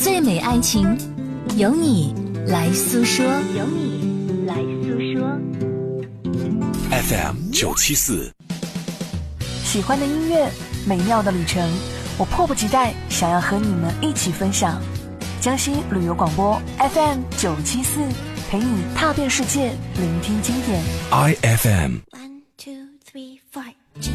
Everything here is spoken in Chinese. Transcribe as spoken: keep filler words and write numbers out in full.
最美爱情，由你来诉说。 由你来诉说。 F M 九七四， 喜欢的音乐，美妙的旅程，我迫不及待想要和你们一起分享。江西旅游广播 F M 九七四，陪你踏遍世界，聆听经典。 I F M